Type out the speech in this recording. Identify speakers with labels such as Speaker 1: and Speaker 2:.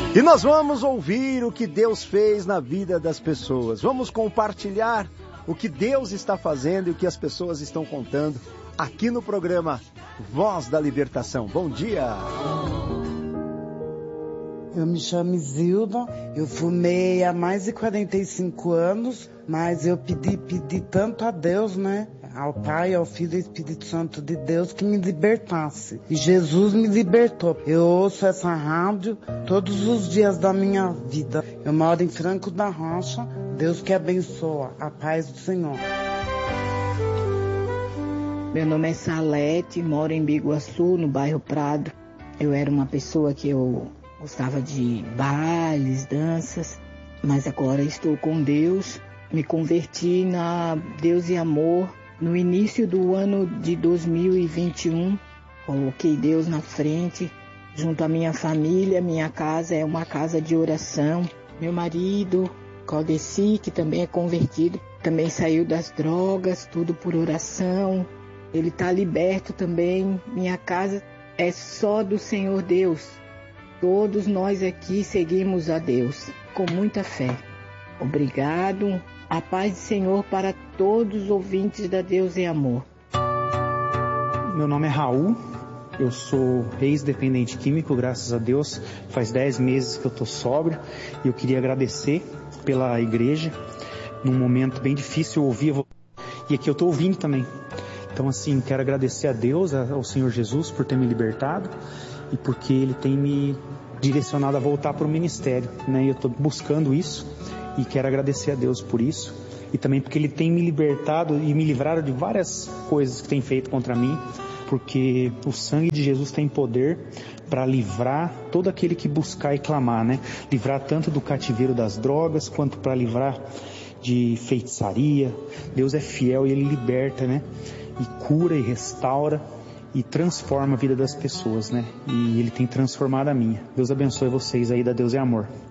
Speaker 1: E nós vamos ouvir o que Deus fez na vida das pessoas. Vamos compartilhar o que Deus está fazendo e o que as pessoas estão contando aqui no programa Voz da Libertação. Bom dia!
Speaker 2: Eu me chamo Isilda, eu fumei há mais de 45 anos, mas eu pedi tanto a Deus, né? Ao Pai, ao Filho e ao Espírito Santo de Deus que me libertasse. E Jesus me libertou. Eu ouço essa rádio todos os dias da minha vida. Eu moro em Franco da Rocha. Deus que abençoa. A paz do Senhor.
Speaker 3: Meu nome é Salete, moro em Biguaçu, no bairro Prado. Eu era uma pessoa que eu gostava de bailes, danças, mas agora estou com Deus. Me converti na Deus e Amor. No início do ano de 2021, coloquei Deus na frente, junto à minha família. Minha casa é uma casa de oração. Meu marido, Claudeci, que também é convertido, também saiu das drogas, tudo por oração. Ele está liberto também. Minha casa é só do Senhor Deus. Todos nós aqui seguimos a Deus com muita fé. Obrigado. A paz do Senhor para todos os ouvintes da Deus e Amor.
Speaker 4: Meu nome é Raul, eu sou ex-dependente químico, graças a Deus. Faz 10 meses que eu estou sóbrio e eu queria agradecer pela igreja. Num momento bem difícil eu ouvi, e aqui eu estou ouvindo também. Então assim, quero agradecer a Deus, ao Senhor Jesus por ter me libertado e porque Ele tem me direcionado a voltar para o ministério, né? E eu estou buscando isso. E quero agradecer a Deus por isso. E também porque Ele tem me libertado e me livrado de várias coisas que tem feito contra mim. Porque o sangue de Jesus tem poder para livrar todo aquele que buscar e clamar, né? Livrar tanto do cativeiro das drogas, quanto para livrar de feitiçaria. Deus é fiel e Ele liberta, né? E cura e restaura e transforma a vida das pessoas, né? E Ele tem transformado a minha. Deus abençoe vocês aí da Deus e Amor.